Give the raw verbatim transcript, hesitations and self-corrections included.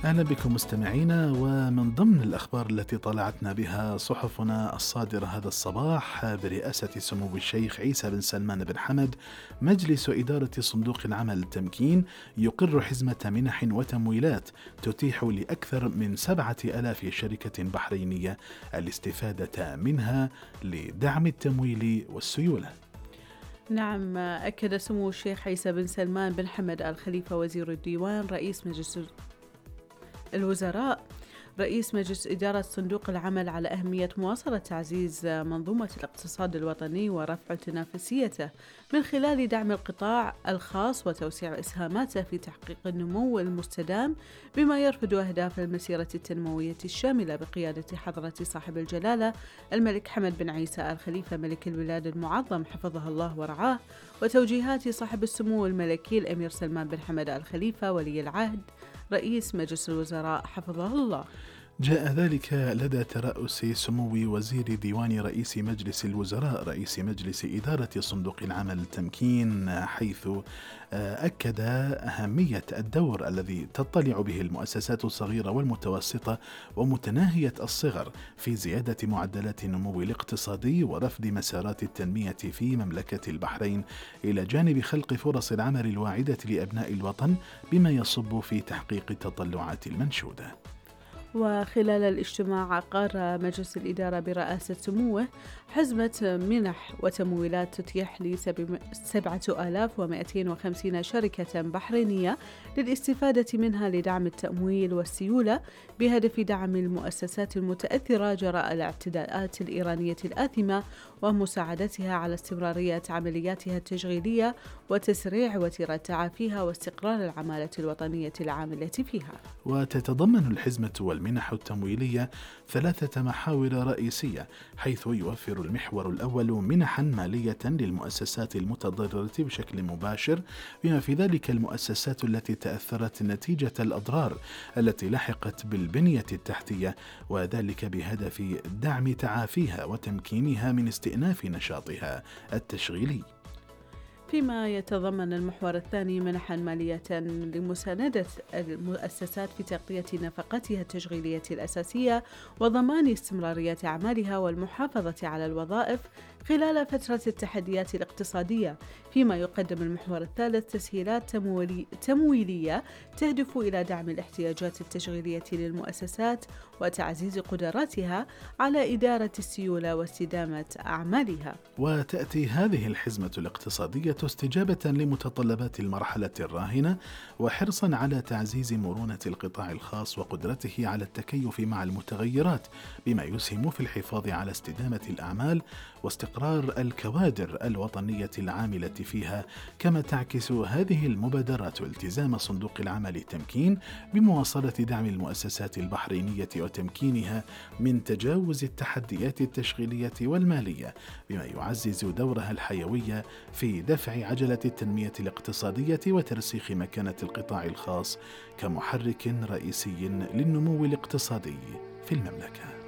أهلا بكم مستمعينا. ومن ضمن الأخبار التي طلعتنا بها صحفنا الصادرة هذا الصباح برئاسة سمو الشيخ عيسى بن سلمان بن حمد، مجلس إدارة صندوق العمل التمكين يقر حزمة منح وتمويلات تتيح لأكثر من سبعة آلاف شركة بحرينية الاستفادة منها لدعم التمويل والسيولة. نعم، أكد سمو الشيخ عيسى بن سلمان بن حمد آل خليفة وزير الديوان رئيس مجلس الوزراء رئيس مجلس إدارة صندوق العمل على أهمية مواصلة تعزيز منظومة الاقتصاد الوطني ورفع تنافسيته من خلال دعم القطاع الخاص وتوسيع إسهاماته في تحقيق النمو المستدام، بما يرفض أهداف المسيرة التنموية الشاملة بقيادة حضرة صاحب الجلالة الملك حمد بن عيسى آل خليفة ملك البلاد المعظم حفظه الله ورعاه، وتوجيهات صاحب السمو الملكي الأمير سلمان بن حمد آل خليفة ولي العهد رئيس مجلس الوزراء حفظه الله. جاء ذلك لدى ترأس سمو وزير ديوان رئيس مجلس الوزراء رئيس مجلس إدارة صندوق العمل التمكين، حيث أكد أهمية الدور الذي تطلع به المؤسسات الصغيرة والمتوسطة ومتناهية الصغر في زيادة معدلات النمو الاقتصادي ورفض مسارات التنمية في مملكة البحرين، إلى جانب خلق فرص العمل الواعدة لأبناء الوطن بما يصب في تحقيق التطلعات المنشودة. وخلال الاجتماع أقر مجلس الإدارة برئاسة سموه حزمة منح وتمويلات تتيح لسبعة آلاف ومئتين وخمسين شركة بحرينية للاستفادة منها لدعم التمويل والسيولة، بهدف دعم المؤسسات المتأثرة جراء الاعتداءات الإيرانية الآثمة ومساعدتها على استمرارية عملياتها التشغيلية وتسريع وتيرة تعافيها واستقرار العمالة الوطنية العاملة فيها. وتتضمن الحزمة والمنح التمويلية ثلاثة محاور رئيسية، حيث يوفر المحور الأول منحا مالية للمؤسسات المتضررة بشكل مباشر، بما في ذلك المؤسسات التي تأثرت نتيجة الأضرار التي لحقت بالبنية التحتية، وذلك بهدف دعم تعافيها وتمكينها من استئناف نشاطها التشغيلي. فيما يتضمن المحور الثاني منحا مالية لمساندة المؤسسات في تغطية نفقاتها التشغيلية الأساسية وضمان استمرارية أعمالها والمحافظة على الوظائف خلال فترة التحديات الاقتصادية. فيما يقدم المحور الثالث تسهيلات تمويلي تمويلية تهدف إلى دعم الاحتياجات التشغيلية للمؤسسات وتعزيز قدراتها على إدارة السيولة واستدامة أعمالها. وتأتي هذه الحزمة الاقتصادية استجابة لمتطلبات المرحلة الراهنة، وحرصا على تعزيز مرونة القطاع الخاص وقدرته على التكيف مع المتغيرات، بما يسهم في الحفاظ على استدامة الأعمال واستقرار الكوادر الوطنية العاملة فيها. كما تعكس هذه المبادرات التزام صندوق العمل التمكين بمواصلة دعم المؤسسات البحرينية وتمكينها من تجاوز التحديات التشغيلية والمالية، بما يعزز دورها الحيوي في دفع عجلة التنمية الاقتصادية وترسيخ مكانة القطاع الخاص كمحرك رئيسي للنمو الاقتصادي في المملكة.